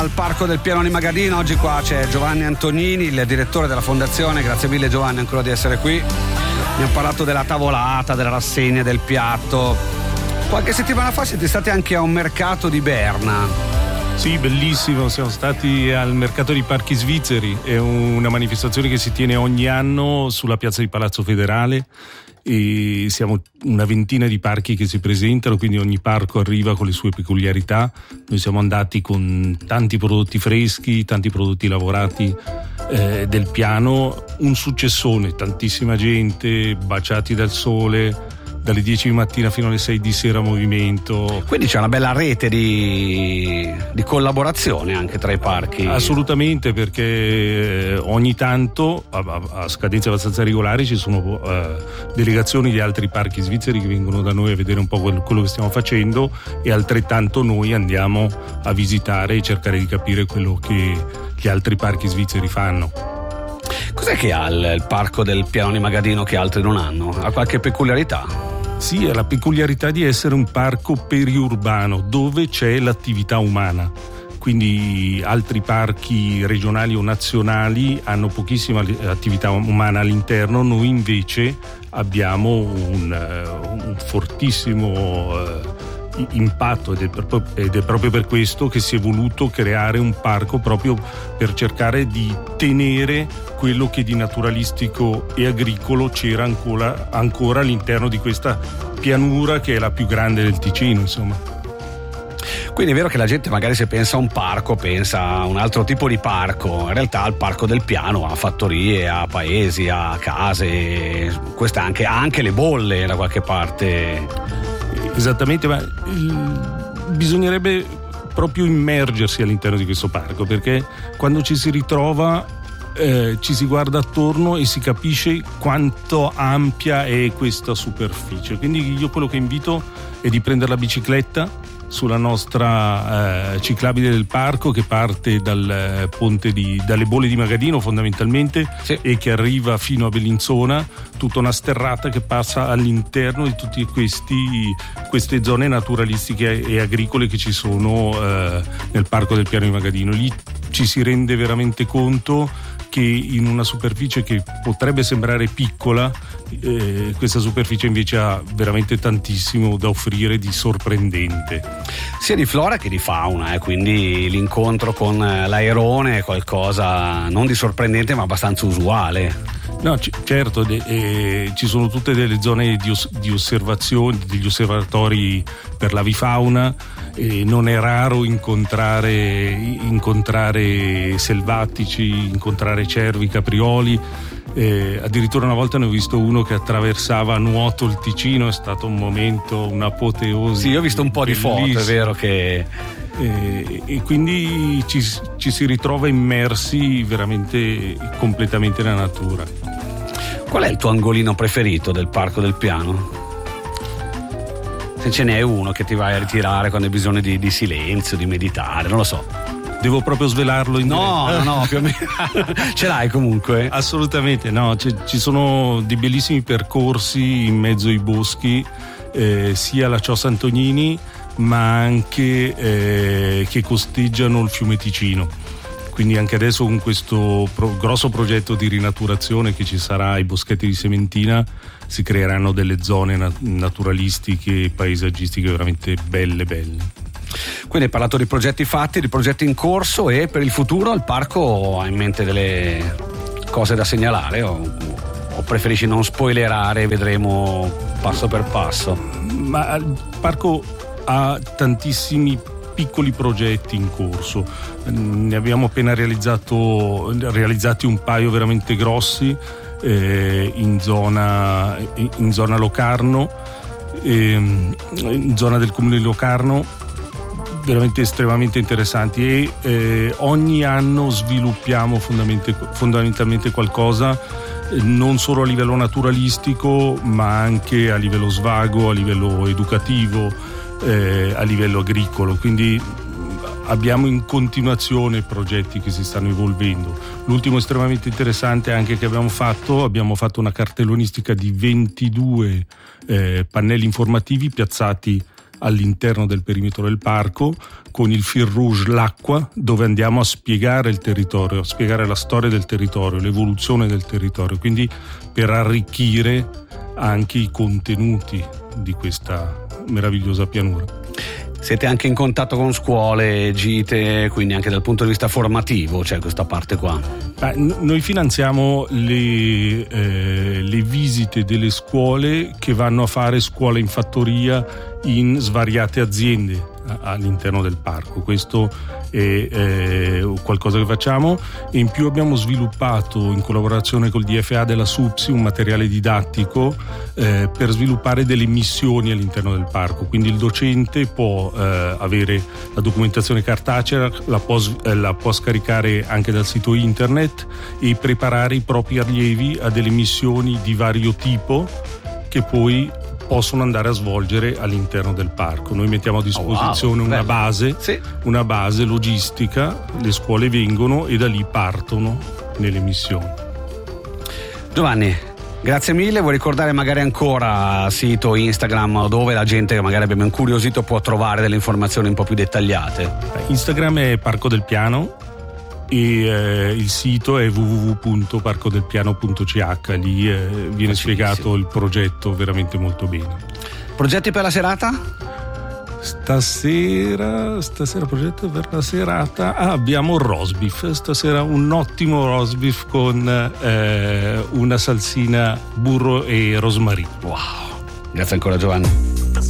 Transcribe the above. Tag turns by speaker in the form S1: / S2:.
S1: Al Parco del Piano di Magadino. Oggi qua c'è Giovanni Antonini, il direttore della fondazione. Grazie mille Giovanni ancora di essere qui. Mi ha parlato della tavolata, della rassegna, del piatto. Qualche settimana fa siete stati anche a un mercato di Berna.
S2: Sì, bellissimo, siamo stati al mercato dei parchi svizzeri, è una manifestazione che si tiene ogni anno sulla piazza di Palazzo Federale e siamo una ventina di parchi che si presentano, quindi ogni parco arriva con le sue peculiarità. Noi siamo andati con tanti prodotti freschi, tanti prodotti lavorati del piano, un successone, tantissima gente, baciati dal sole, dalle 10 di mattina fino alle 6 di sera movimento.
S1: Quindi c'è una bella rete di collaborazione anche tra i parchi.
S2: Assolutamente, perché ogni tanto a scadenze abbastanza regolari ci sono delegazioni di altri parchi svizzeri che vengono da noi a vedere un po' quello che stiamo facendo, e altrettanto noi andiamo a visitare e cercare di capire quello che gli altri parchi svizzeri fanno.
S1: Cos'è che ha il Parco del Piano di Magadino che altri non hanno? Ha qualche peculiarità?
S2: Sì, ha la peculiarità di essere un parco periurbano dove c'è l'attività umana. Quindi altri parchi regionali o nazionali hanno pochissima attività umana all'interno, noi invece abbiamo un fortissimo impatto, ed è proprio per questo che si è voluto creare un parco, proprio per cercare di tenere quello che di naturalistico e agricolo c'era ancora all'interno di questa pianura che è la più grande del Ticino, insomma.
S1: Quindi è vero che la gente magari se pensa a un parco pensa a un altro tipo di parco, in realtà il Parco del Piano ha fattorie, ha paesi, ha case, questa ha anche le bolle da qualche parte.
S2: Esattamente, ma bisognerebbe proprio immergersi all'interno di questo parco, perché quando ci si ritrova ci si guarda attorno e si capisce quanto ampia è questa superficie. Quindi io quello che invito è di prendere la bicicletta sulla nostra ciclabile del parco, che parte dal ponte dalle bolle di Magadino fondamentalmente, sì, e che arriva fino a Bellinzona, tutta una sterrata che passa all'interno di tutte queste zone naturalistiche e agricole che ci sono nel Parco del Piano di Magadino. Lì ci si rende veramente conto che in una superficie che potrebbe sembrare piccola, questa superficie invece ha veramente tantissimo da offrire di sorprendente.
S1: Sia di flora che di fauna, quindi l'incontro con l'airone è qualcosa non di sorprendente ma abbastanza usuale.
S2: No, certo, ci sono tutte delle zone di osservazione, degli osservatori per l'avifauna, e non è raro incontrare selvatici, incontrare cervi, caprioli. Addirittura una volta ne ho visto uno che attraversava a nuoto il Ticino, è stato un momento, un'apoteosi.
S1: Sì, io ho visto un po'
S2: bellissima.
S1: Di foto, è vero che
S2: e quindi ci si ritrova immersi veramente completamente nella natura.
S1: Qual è il tuo angolino preferito del Parco del Piano? Se ce n'è uno che ti vai a ritirare quando hai bisogno di silenzio, di meditare, non lo so.
S2: Devo proprio svelarlo in diretta?
S1: No, più o meno. Ce l'hai comunque?
S2: Assolutamente no, ci sono dei bellissimi percorsi in mezzo ai boschi, sia alla Ciò Antonini ma anche che costeggiano il fiume Ticino. Quindi anche adesso con questo grosso progetto di rinaturazione che ci sarà ai Boschetti di Sementina si creeranno delle zone naturalistiche e paesaggistiche veramente belle.
S1: Quindi hai parlato di progetti fatti, di progetti in corso, e per il futuro il parco ha in mente delle cose da segnalare o preferisci non spoilerare e vedremo passo per passo?
S2: Ma il parco ha tantissimi piccoli progetti in corso, ne abbiamo appena realizzati un paio veramente grossi in zona Locarno, in zona del comune di Locarno, veramente estremamente interessanti, e ogni anno sviluppiamo fondamentalmente qualcosa, non solo a livello naturalistico ma anche a livello svago, a livello educativo, a livello agricolo. Quindi abbiamo in continuazione progetti che si stanno evolvendo. L'ultimo estremamente interessante anche che abbiamo fatto una cartellonistica di 22 pannelli informativi piazzati all'interno del perimetro del parco, con il fil rouge, l'acqua, dove andiamo a spiegare il territorio, a spiegare la storia del territorio, l'evoluzione del territorio, quindi per arricchire anche i contenuti di questa meravigliosa pianura.
S1: Siete anche in contatto con scuole, gite, quindi anche dal punto di vista formativo c'è questa parte qua?
S2: Noi finanziamo le visite delle scuole che vanno a fare scuola in fattoria in svariate aziende all'interno del parco. Questo è qualcosa che facciamo, e in più abbiamo sviluppato in collaborazione col DFA della SUPSI un materiale didattico per sviluppare delle missioni all'interno del parco, quindi il docente può avere la documentazione cartacea, la può scaricare anche dal sito internet e preparare i propri allievi a delle missioni di vario tipo che poi possono andare a svolgere all'interno del parco. Noi mettiamo a disposizione una base logistica, le scuole vengono e da lì partono nelle missioni.
S1: Giovanni, grazie mille. Vuoi ricordare magari ancora sito, Instagram, dove la gente che magari abbiamo incuriosito può trovare delle informazioni un po' più dettagliate?
S2: Instagram è Parco del Piano e il sito è www.parcodelpiano.ch. Lì viene spiegato il progetto veramente molto bene.
S1: Progetti per la serata?
S2: Stasera progetto per la serata abbiamo il roast beef. Stasera un ottimo roast beef con una salsina burro e rosmarino.
S1: Wow, grazie ancora Giovanni.